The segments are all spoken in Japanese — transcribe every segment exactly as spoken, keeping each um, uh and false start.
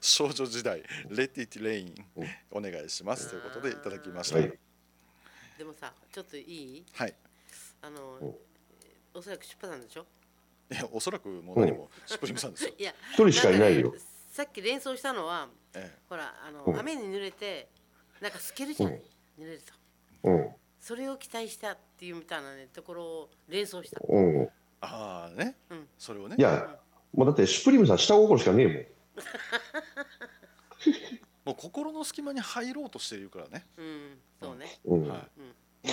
少女時代 Let It Rain お願いしますということでいただきました。 はい。 でもさ、ちょっといい？ はい。 あの、おそらく出版なんでしょ？ いや、おそらくもう何もシュプリームさんですよ。 いや、 一人しかいないよ。 ね、さっき連想したのは、 ええ、 ほらあの、 うん、 雨に濡れてなんか透けるじゃん、 うん、 濡れるうん、 と。それを期待したっていうみたいなねところを連想した。 うん。 ああね、 うん、 それをね。 いや、もうだってシュプリームさん下心しかねえもん。 もう心の隙間に入ろうとしているからね。 うん、そうね。 うん、 はい。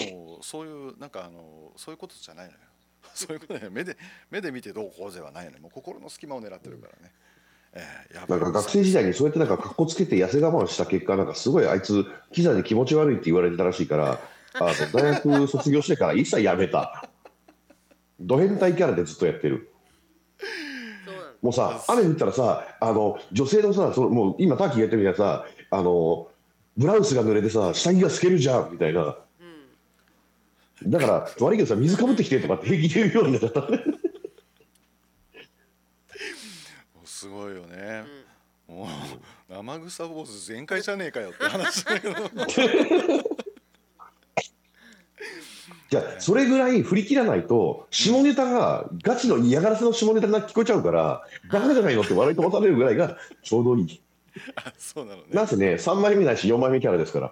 もうそういうなんかあのそういうことじゃないのよ。そういうことね、目で目で見てどうこうではないのよ。もう心の隙間を狙ってるからね。ええ、やばいなんか学生時代にそうやってなんか格好つけて痩せ我慢した結果、なんかすごいあいつキザで気持ち悪いって言われてたらしいから、あの大学卒業してから一切やめた。ド変態キャラでずっとやってる。 そうなんもうさ、雨降ったらさ、あの女性のさ、そのもう今ターキーがやってるみたいなさ、あのブラウスが濡れてさ、下着が透けるじゃんみたいな。だから悪いけどさ、水かぶってきてとかって平気で言うようになっちゃった。 すごいよね。もう生臭坊主全開じゃねえかよって話だけど。 じゃあそれぐらい振り切らないと下ネタがガチの嫌がらせの下ネタが聞こえちゃうからバカじゃないのって笑い飛ばされるぐらいがちょうどいい。 あ、そうなのね。 なんせねさんまいめないしよんまいめキャラですから。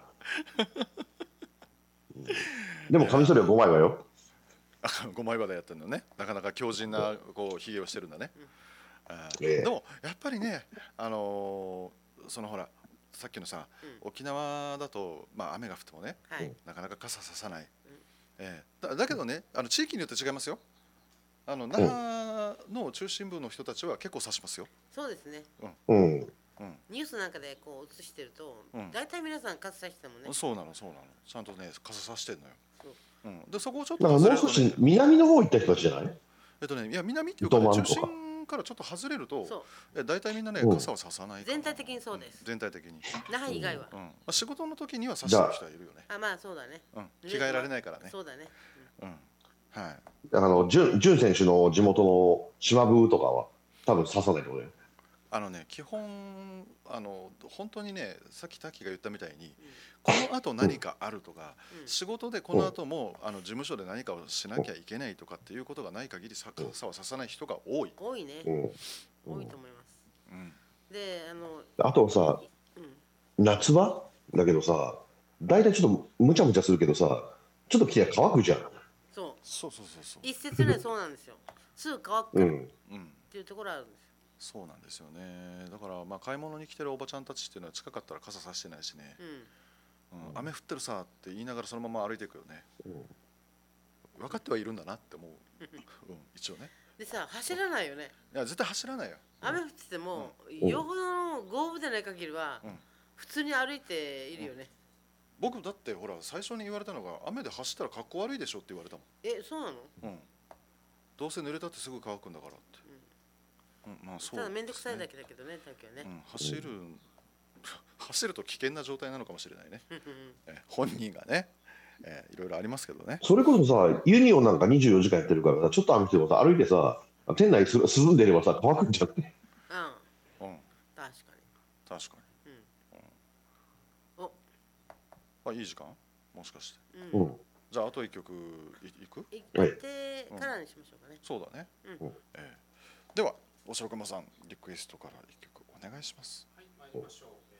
でもカミソリはごまいはよ。 ごまい刃でやってるのね。なかなか強靭なこうひげをしてるんだね。あええでもやっぱりね、あのーそのほらさっきのさ、沖縄だとまあ雨が降ってもね、 はい。 なかなか傘ささない。ええだ、だけどね、あの地域によって違いますよ。あの那覇の中心部の人たちは結構さしますよ。 そうですね。 うん。 うん。 ニュースなんかでこう映してると、 うん大体皆さん傘さしてもね。 そうなのそうなの。ちゃんとね傘さしてんのよ。 そううん。でそこをちょっだからと外れるとね、 もう少し南の方行った人たちじゃない？ えっとねいや南っていうかね中糸満とか。 心からちょっと外れると、 そうえ大体みんなねうん傘をささないかな。 全体的にそうですん全体的に。 那覇以外は。 うん。まあ仕事の時にはさしじゃあてる人はいるよね。 あ、まあそうだね。 うん。着替えられないからね。 そうだね。 うん。はい。 あの潤潤選手の地元の島部とかは多分刺さないのね。 あのね基本あの本当にねさっき滝が言ったみたいに、この後何かあるとか、 うん仕事でこの後もあの事務所で何かをしなきゃいけないとかっていうことがない限りさ傘はささない人が多い。 多いね。 うん。 多いと思います。 うん。 で、あの、 あとさうん、 夏場だけどさ大体ちょっとむちゃむちゃするけどさちょっと着て乾くじゃん。 そう。 そうそうそうそう。 一説ね、そうなんですよ。すぐ乾くからっうん。 うん。 ていうところあるんですよ。 そうなんですよね。だからまあ買い物に来てるおばちゃんたちっていうのは近かったら傘さしてないしね。 うん。 うん。雨降ってるさって言いながらそのまま歩いていくよね。分かってはいるんだなって思う。うん。一応ね。 でさ、走らないよね。 いや絶対走らないよ。 雨降ってても、 んよほどの豪雨でない限りは、 うん普通に歩いているよね。 僕だってほら最初に言われたのが雨で走ったら格好悪いでしょって言われたもえ、そうなの？ ん。うん。どうせ濡れたってすぐ乾くんだからって。うん。まあそうですね。 ただめんどくさいだけだけどね、だけはね。 うん。走る走ると危険な状態なのかもしれないね。え本人がね、えーいろいろありますけどね。 それこそさユニオンなんかにじゅうよじかんやってるからさちょっと雨降ってもさ歩いてさ店内す涼んでればさ乾くんじゃんね。 うん、 うん。 確か確かに。 に。うん。お、 あ、いい時間もしかして。 うん。 うん。 じゃああと一曲いいく一はい定からにしましょうかね。 そうだね。 うん。 えーではおしろくまさんリクエストから一曲お願いします。 はい、参りましょう。